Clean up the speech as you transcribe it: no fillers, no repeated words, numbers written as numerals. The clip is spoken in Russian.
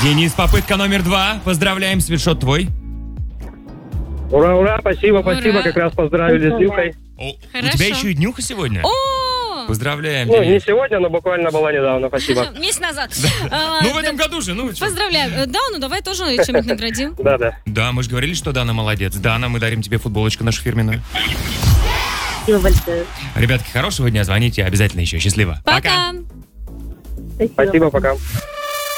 Денис, попытка номер 2. Поздравляем, свитшот твой. Ура, ура, спасибо, спасибо. Ура. Как раз поздравили с Днюхой. У Хорошо. тебя еще и днюха сегодня? О! Поздравляем, Ну, не Денис. сегодня, но буквально была недавно. Спасибо. Месяц назад. Ну, в этом году же, ну чё? Поздравляю. Да, ну давай тоже чем-нибудь наградим. Да. Да, мы же говорили, что Дана молодец. Дана, мы дарим тебе футболочку нашу фирменную. Спасибо большое. Ребятки, хорошего дня, звоните обязательно еще. Счастливо. Пока. Спасибо, пока.